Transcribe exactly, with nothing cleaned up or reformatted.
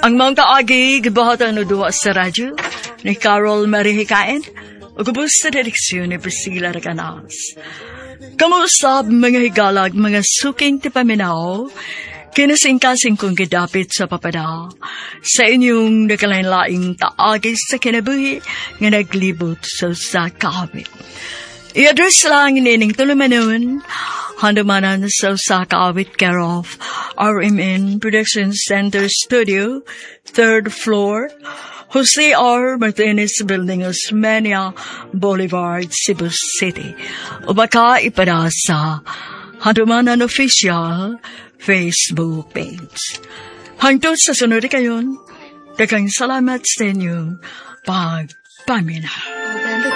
Ang mga kaagi, gibahatan no duwa sa radyo, ni Carol Marihikain, o gubos sa direksyon ni Priscilla Raganas. Kamusta mga higalag, mga suking tipaminaw, kinasingkasing kong gidapit sa papada, sa inyong nakalain-laing taagi sa kinabuhi, nga naglibot sa sa kawit. I-address lang nining tulumanon, handamanan sa sa kawit care of R M N Production Center Studio, third floor, Jose R. Martinez Building, Osmeña Boulevard, Cebu City. O baka ipada sa handamanan official Facebook page. Hangtod sa sunod kayon, daghang salamat sa inyo pagpaminaw.